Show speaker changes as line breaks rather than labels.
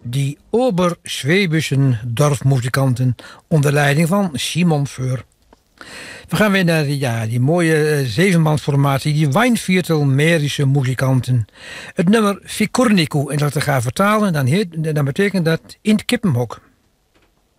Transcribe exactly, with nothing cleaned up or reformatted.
Die Oberschwäbischen dorpsmuzikanten onder leiding van Simon Föhr. We gaan weer naar ja, die mooie uh, zevenmansformatie, die Weinviertelmährische muzikanten. Het nummer Fikurniku, en dat te gaan vertalen, dan, heet, dan betekent dat in het kippenhok.